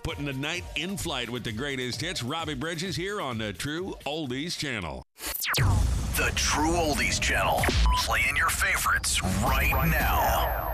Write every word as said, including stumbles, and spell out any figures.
putting the night in flight with the greatest hits. Robbie Bridges here on the True Oldies Channel. The True Oldies Channel. Playing your favorites right now.